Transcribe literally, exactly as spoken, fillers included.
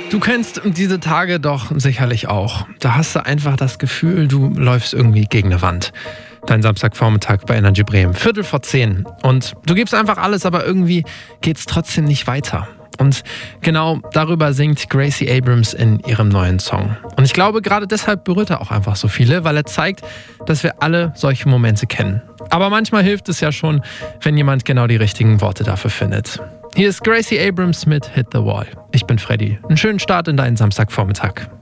Du kennst diese Tage doch sicherlich auch. Da hast du einfach das Gefühl, du läufst irgendwie gegen eine Wand. Dein Samstagvormittag bei Energy Bremen, Viertel vor zehn. Und du gibst einfach alles, aber irgendwie geht's trotzdem nicht weiter. Und genau darüber singt Gracie Abrams in ihrem neuen Song. Und ich glaube, gerade deshalb berührt er auch einfach so viele, weil er zeigt, dass wir alle solche Momente kennen. Aber manchmal hilft es ja schon, wenn jemand genau die richtigen Worte dafür findet. Hier ist Gracie Abrams mit Hit the Wall. Ich bin Freddy. Einen schönen Start in deinen Samstagvormittag.